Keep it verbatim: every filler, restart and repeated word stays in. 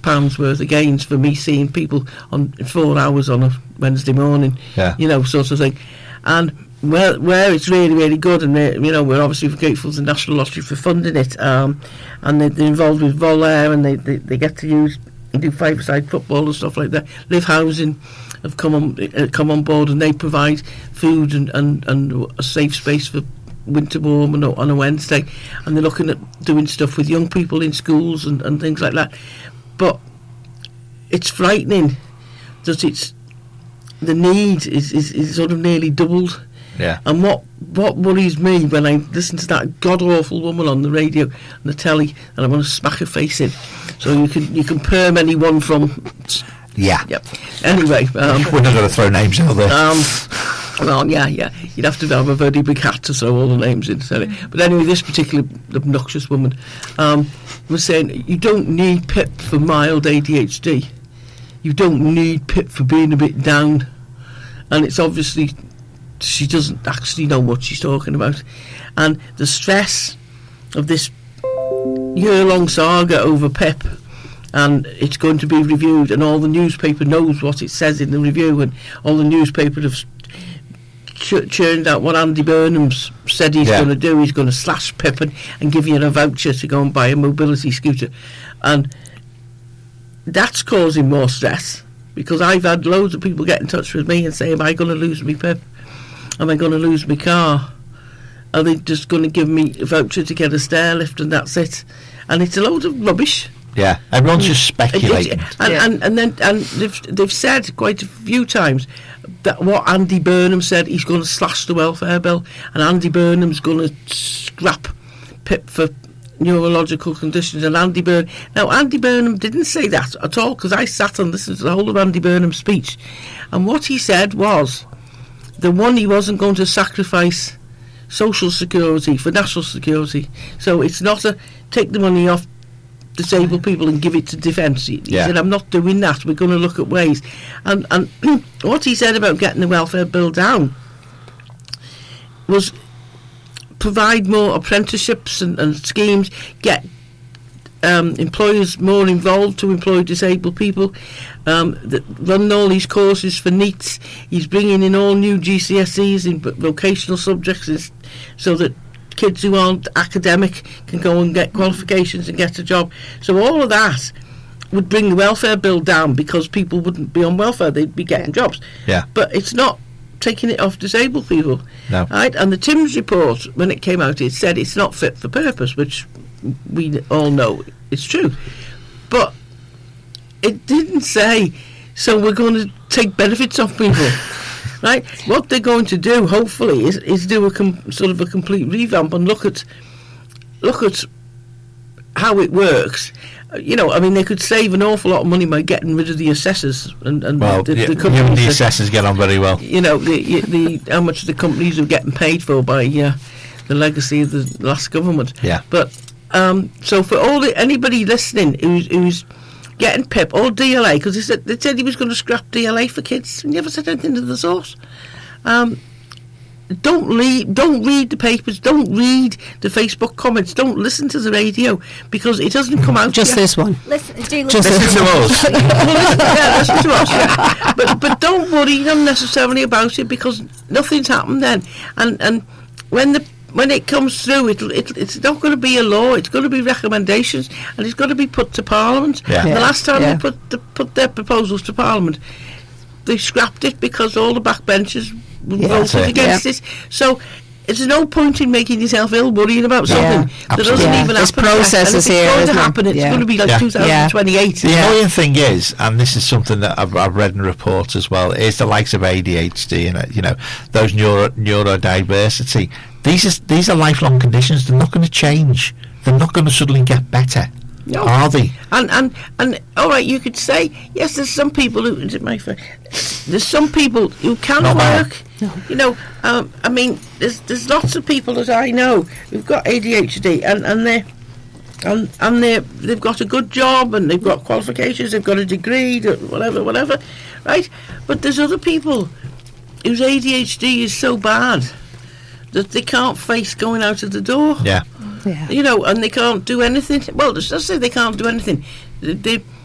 pounds worth of gains for me seeing people on four hours on a Wednesday morning, yeah. you know, sort of thing. And where where it's really, really good, and you know, we're obviously grateful to the National Lottery for funding it, um, and they, they're involved with Volair, and they, they, they get to use do five-a-side football and stuff like that. Live Housing have come on uh, come on board, and they provide food and, and, and a safe space for winter warm on a, on a Wednesday, and they're looking at doing stuff with young people in schools and, and things like that. But it's frightening that it's the need is, is, is sort of nearly doubled. Yeah. And what what worries me when I listen to that god awful woman on the radio and the telly, and I want to smack her face in. So you can you can perm anyone from. Yeah. Yep. Anyway, um, we're not going to throw names out there. Um, well, yeah, yeah. You'd have to have a very big hat to throw all the names in. So. But anyway, this particular obnoxious woman um, was saying you don't need Pip for mild A D H D. You don't need Pip for being a bit down, and it's obviously. She doesn't actually know what she's talking about, and the stress of this year-long saga over Pip, and it's going to be reviewed, and all the newspaper knows what it says in the review, and all the newspapers have ch- churned out what Andy Burnham's said he's yeah. going to do. He's going to slash Pip and, and give you a voucher to go and buy a mobility scooter, and that's causing more stress, because I've had loads of people get in touch with me and say, am I going to lose me Pip? Am I going to lose my car? Are they just going to give me a voucher to get a stair lift and that's it? And it's a load of rubbish. Yeah, everyone's just speculating. And, and, yeah. and, and then and they've, they've said quite a few times that what Andy Burnham said, he's going to slash the welfare bill, and Andy Burnham's going to scrap Pip for neurological conditions. And Andy Burnham... Now, Andy Burnham didn't say that at all, because I sat and listened to the whole of Andy Burnham's speech. And what he said was... The one, he wasn't going to sacrifice social security for national security. So it's not a take the money off disabled people and give it to defence. He, he yeah. said, I'm not doing that. We're going to look at ways. And, and what he said about getting the welfare bill down was provide more apprenticeships and, and schemes, get um, employers more involved to employ disabled people, um, that run all these courses for NEETs. He's bringing in all new G C S Es in vocational subjects so that kids who aren't academic can go and get qualifications and get a job. So all of that would bring the welfare bill down, because people wouldn't be on welfare, they'd be getting jobs. Yeah. But it's not taking it off disabled people. No. Right? And the Timms report, when it came out, it said it's not fit for purpose, which we all know it's true. But it didn't say, so we're going to take benefits off people. Right? What they're going to do, hopefully, is, is do a com- sort of a complete revamp and look at look at how it works. You know, I mean, they could save an awful lot of money by getting rid of the assessors and, and well, the, the, yeah, the companies. The that, assessors get on very well. You know, the, the how much the companies are getting paid for by uh, the legacy of the last government. Yeah. But um, so for all the, anybody listening who's who's getting Pip or D L A, because they said, they said he was going to scrap D L A for kids, and he never said anything to the source. Um, don't read, don't read the papers, don't read the Facebook comments, don't listen to the radio, because it doesn't come out just yet. this one. Listen, do listen, Just listen to us. Yeah, listen to us. Yeah. But but don't worry unnecessarily about it, because nothing's happened then. And and when the when it comes through, it, it it's not going to be a law. It's going to be recommendations, and it's got to be put to Parliament. Yeah. And the Yeah. last time Yeah. they put the, put their proposals to Parliament, they scrapped it because all the backbenchers Yeah, voted that's it. against Yeah. it. So there's no point in making yourself ill worrying about Yeah, something that doesn't absolutely. even There's happen. yet. processes and if it's here, going isn't to there? happen, it's Yeah. going to be like Yeah. two thousand twenty-eight. The Yeah. annoying thing is, and this is something that I've, I've read in reports as well, is the likes of A D H D and uh, you know those neuro neurodiversity. These are these are lifelong conditions. They're not going to change. They're not going to suddenly get better, No. are they? And and and all right, you could say yes. There's some people who is it my phone? There's some people who can Not mine. work. You know, um, I mean, there's there's lots of people that I know who've got A D H D and and they and and they they've got a good job and they've got qualifications. They've got a degree, whatever, whatever, right? But there's other people whose A D H D is so bad that they can't face going out of the door. Yeah. Yeah. You know, and they can't do anything. Well, let's just say they can't do anything. They, they,